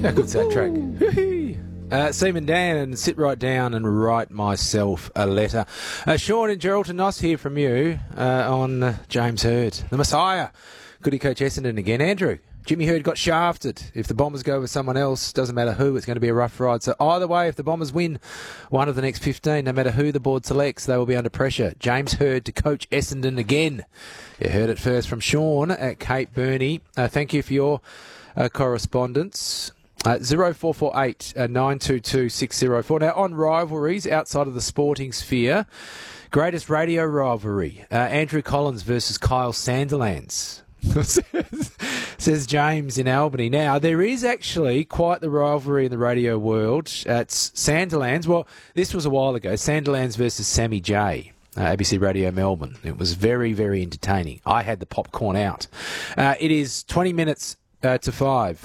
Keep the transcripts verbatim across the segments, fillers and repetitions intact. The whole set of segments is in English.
A good soundtrack. Uh, Seaman Dan and Sit Right Down and Write Myself a Letter. Uh, Sean and Geraldton, nice to hear from you uh, on uh, James Hird, the Messiah. Could he coach Essendon again? Andrew, Jimmy Hird got shafted. If the Bombers go with someone else, doesn't matter who, it's going to be a rough ride. So either way, if the Bombers win one of the next fifteen, no matter who the board selects, they will be under pressure. James Hird to coach Essendon again. You heard it first from Sean at Cape Burney. Uh, thank you for your uh, correspondence. Uh, zero four four eight nine two two six zero four. Now, on rivalries outside of the sporting sphere, greatest radio rivalry, uh, Andrew Collins versus Kyle Sandilands, says James in Albany. Now, there is actually quite the rivalry in the radio world. At Sandilands, well, this was a while ago, Sandilands versus Sammy J. Uh, A B C Radio Melbourne. It was very, very entertaining. I had the popcorn out. Uh, it is twenty minutes uh, to five.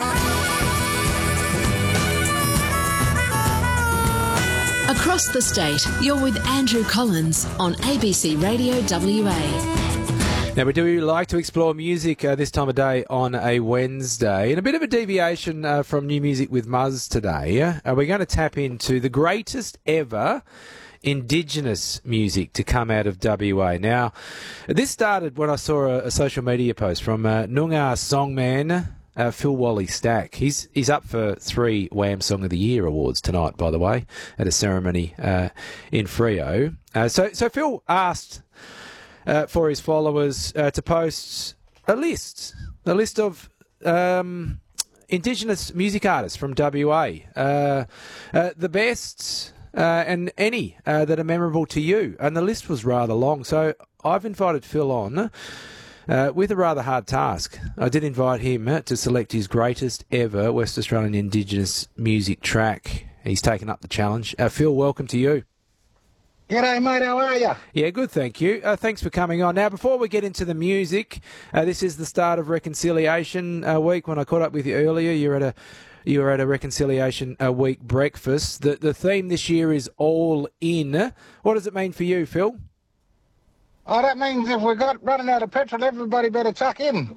Across the state, you're with Andrew Collins on A B C Radio W A. Now, we do like to explore music uh, this time of day on a Wednesday. And a bit of a deviation uh, from New Music with Muzz today. Uh, we're going to tap into the greatest ever Indigenous music to come out of W A. Now, this started when I saw a, a social media post from uh, Noongar songman Uh, Phil Wally Stack. He's he's up for three Wham Song of the Year awards tonight, by the way, at a ceremony uh, in Freo. Uh, so so Phil asked uh, for his followers uh, to post a list, a list of um, Indigenous music artists from W A, uh, uh, the best uh, and any uh, that are memorable to you. And the list was rather long, so I've invited Phil on. Uh, with a rather hard task. I did invite him uh, to select his greatest ever West Australian Indigenous music track. He's taken up the challenge. Uh, Phil, welcome to you. G'day, mate. How are you? Yeah, good, thank you. Uh, thanks for coming on. Now, before we get into the music, uh, this is the start of Reconciliation uh, Week. When I caught up with you earlier, you were at a you were at a Reconciliation uh, Week breakfast. The the theme this year is All In. What does it mean for you, Phil? Oh, that means if we got running out of petrol, everybody better chuck in.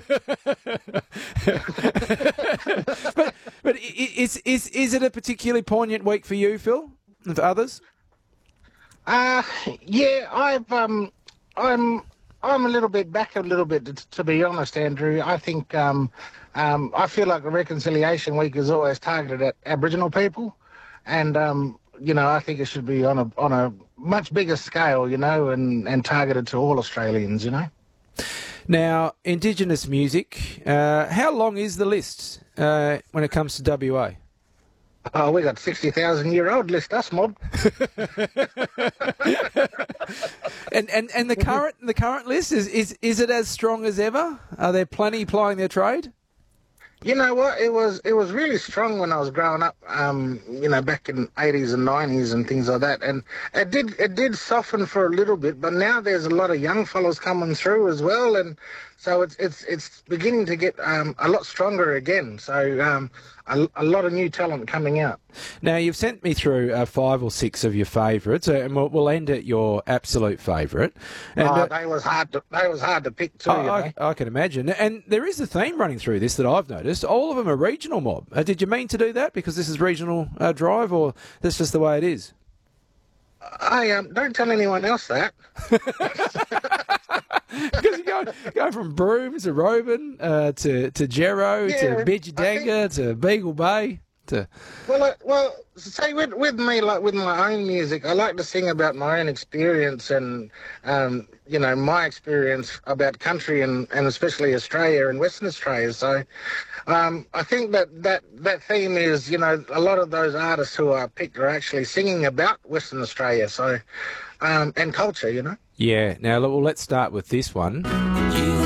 but but is is is it a particularly poignant week for you, Phil, and for others? Uh yeah, I've um, I'm I'm a little bit back a little bit to, to be honest, Andrew. I think um, um, I feel like the Reconciliation Week is always targeted at Aboriginal people, and um, you know, I think it should be on a on a much bigger scale, you know, and, and targeted to all Australians, you know. Now, Indigenous music, uh, how long is the list uh, when it comes to W A? Oh, we got sixty thousand year old list, us mob. and, and and the current the current list, is, is is it as strong as ever? Are there plenty plying their trade? You know what? It was it was really strong when I was growing up. Um, you know, back in eighties and nineties and things like that. And it did it did soften for a little bit, but now there's a lot of young fellows coming through as well, and so it's it's it's beginning to get um, a lot stronger again. So um, a, a lot of new talent coming out. Now, you've sent me through uh, five or six of your favourites, uh, and we'll, we'll end at your absolute favourite. And, oh, uh, they was hard to they was hard to pick too. I, you know? I, I can imagine. And there is a theme running through this that I've noticed. All of them are regional mob. Uh, did you mean to do that because this is regional uh, drive, or that's just the way it is? I um, don't tell anyone else that. Because you go, go from Broome to Roban uh, to to Gero Yeah, to Bidjadanga to Beagle Bay to. Well, uh, well, say with with me, like with my own music, I like to sing about my own experience and, um, you know, my experience about country and, and especially Australia and Western Australia. So, um, I think that, that that theme is, you know, a lot of those artists who are picked are actually singing about Western Australia. So, um, and culture, you know. Yeah. Now, well, let's start with this one.